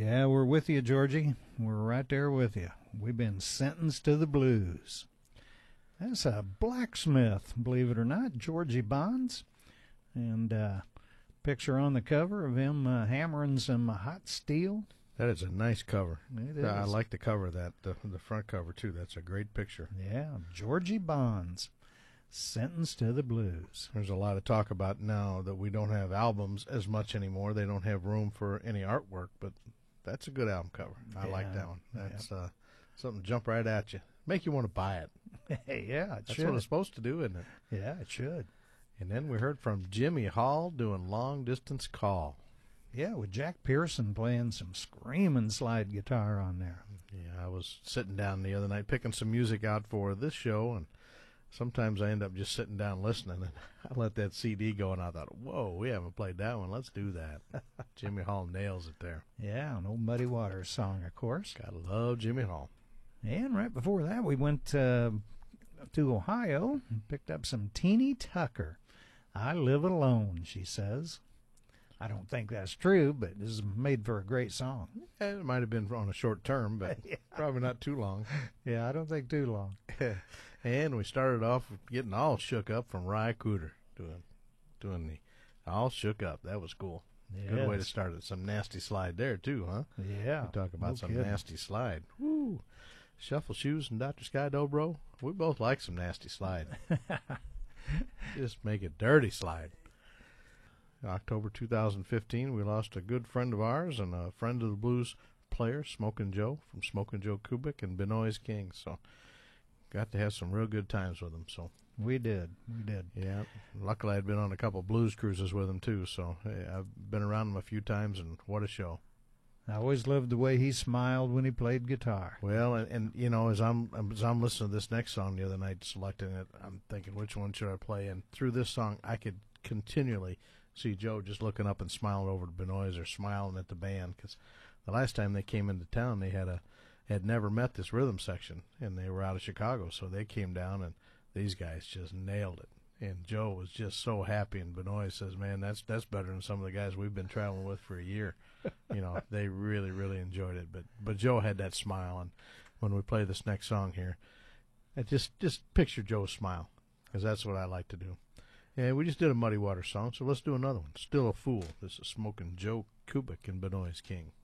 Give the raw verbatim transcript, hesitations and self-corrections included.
Yeah, we're with you, Georgie. We're right there with you. We've been sentenced to the blues. That's a blacksmith, believe it or not, Georgie Bonds. And uh, picture on the cover of him uh, hammering some hot steel. That is a nice cover. It is. I like the cover of that, the, the front cover, too. That's a great picture. Yeah, Georgie Bonds, sentenced to the blues. There's a lot of talk about now that we don't have albums as much anymore. They don't have room for any artwork, but that's a good album cover. I Yeah, like that one. That's yeah. uh, something to jump right at you. Make you want to buy it. Yeah, it That's should. what it's supposed to do, isn't it? Yeah, it should. And then we heard from Jimmy Hall doing Long Distance Call. Yeah, with Jack Pearson playing some screaming slide guitar on there. Yeah, I was sitting down the other night picking some music out for this show, and sometimes I end up just sitting down listening, and I let that C D go, and I thought, whoa, we haven't played that one. Let's do that. Jimmy Hall nails it there. Yeah, an old Muddy Waters song, of course. Gotta love Jimmy Hall. And right before that, we went uh, to Ohio and picked up some Teeny Tucker. I live alone, she says. I don't think that's true, but this is made for a great song. Yeah, it might have been on a short term, but Yeah. probably not too long. Yeah, I don't think too long. And we started off with getting all shook up from Ry Cooder, doing, doing the all shook up. That was cool. Good way to Yes. start it. Some nasty slide there, too, huh? Yeah. We talk about no some kidding. nasty slide. Woo. Shuffle Shoes and Doctor Sky Dobro, we both like some nasty slide. Just make it dirty slide. October two thousand fifteen, we lost a good friend of ours and a friend of the blues player, Smokin' Joe, from Smokin' Joe Kubik and Benoist King. So got to have some real good times with him. So We did. We did. yeah, luckily I'd been on a couple blues cruises with him too. So hey, I've been around him a few times, and what a show. I always loved the way he smiled when he played guitar. Well, and, and you know, as I'm as I'm listening to this next song the other night, selecting it, I'm thinking, which one should I play? And through this song, I could continually see Joe just looking up and smiling over to Benoist or smiling at the band, because the last time they came into town, they had a had never met this rhythm section, and they were out of Chicago, so they came down, and these guys just nailed it. And Joe was just so happy, and Benoist says, man, that's that's better than some of the guys we've been traveling with for a year. You know, they really, really enjoyed it. But but Joe had that smile, and when we play this next song here, I just, just picture Joe's smile, because that's what I like to do. And we just did a Muddy Waters song, so let's do another one. Still a Fool. This is Smokin' Joe Kubik and Benoist King.